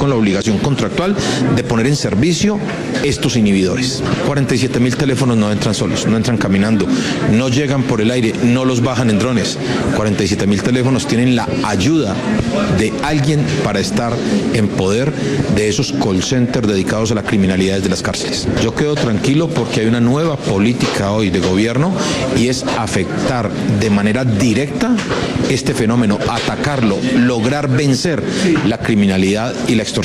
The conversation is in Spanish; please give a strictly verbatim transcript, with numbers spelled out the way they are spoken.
con la obligación contractual de poner en servicio estos inhibidores. cuarenta y siete mil teléfonos no entran solos, no entran caminando, no llegan por el aire, no los bajan en drones. cuarenta y siete mil teléfonos tienen la ayuda de alguien para estar en poder de esos call centers dedicados a la criminalidad desde las cárceles. Yo quedo tranquilo porque hay una nueva política hoy de gobierno y es afectar de manera directa este fenómeno, atacarlo, lograr vencer la criminalidad y la extorsión.